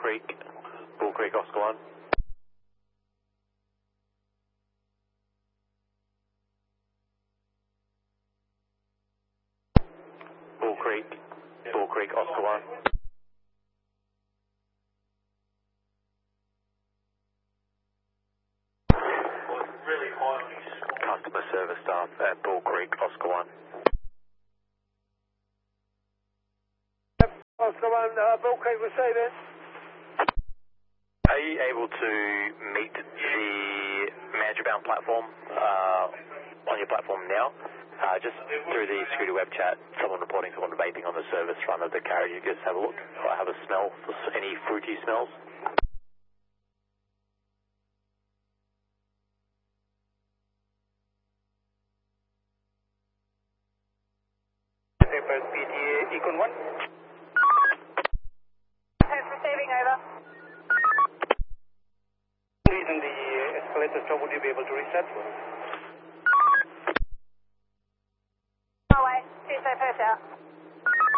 Creek, Oscar 1. Bull Creek, Oscar 1. Customer service staff at Bull Creek, Oscar 1. Oscar 1, Bull Creek receiving. Are you able to meet the manager-bound platform on your platform now? Just through the security web chat, someone reporting someone vaping on the service front of the carriage. You just have a look. I have a smell for any fruity smells. PTA Econ 1. Receiving over. Please, in the escalator store, would you be able to reset for us? Oh, wait. Tuesday, first out.